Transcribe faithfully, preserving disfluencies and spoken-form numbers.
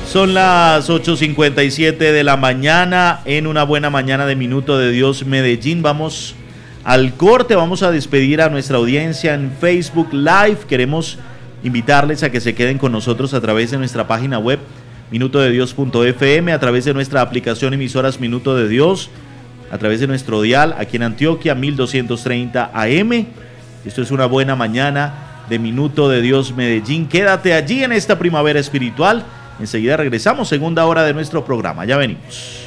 Son las ocho cincuenta y siete de la mañana en una buena mañana de Minuto de Dios Medellín. Vamos al corte, vamos a despedir a nuestra audiencia en Facebook Live. Queremos invitarles a que se queden con nosotros a través de nuestra página web minuto de dios punto f m, a través de nuestra aplicación emisoras Minuto de Dios, a través de nuestro dial aquí en Antioquia mil doscientos treinta A M. Esto es una buena mañana de Minuto de Dios Medellín. Quédate allí en esta primavera espiritual. Enseguida regresamos, segunda hora de nuestro programa. Ya venimos.